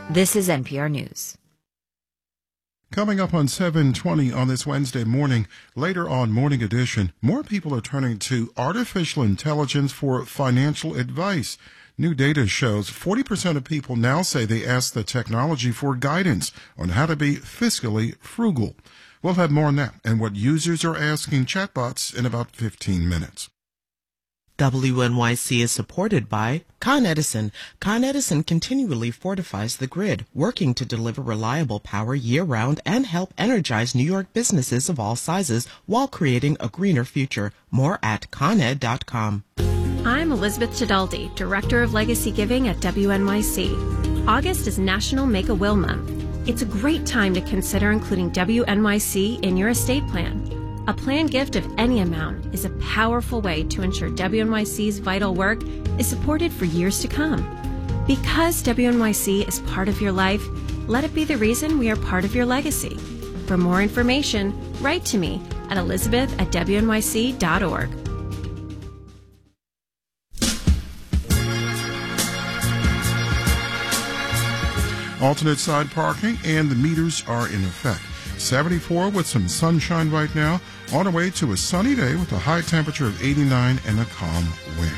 This is NPR News. Coming up on 7:20 on this Wednesday morning, later on Morning Edition, more people are turning to artificial intelligence for financial advice. New data shows 40% of people now say they ask the technology for guidance on how to be fiscally frugal. We'll have more on that and what users are asking chatbots in about 15 minutes. WNYC is supported by Con Edison. Con Edison continually fortifies the grid, working to deliver reliable power year-round and help energize New York businesses of all sizes while creating a greener future. More at coned.com. I'm Elizabeth Chidaldi, Director of Legacy Giving at WNYC. August is National Make-A-Will Month. It's a great time to consider including WNYC in your estate plan. A planned gift of any amount is a powerful way to ensure WNYC's vital work is supported for years to come. Because WNYC is part of your life, let it be the reason we are part of your legacy. For more information, write to me at elizabeth@wnyc.org. Alternate side parking and the meters are in effect. 74 with some sunshine right now. On our way to a sunny day with a high temperature of 89 and a calm wind.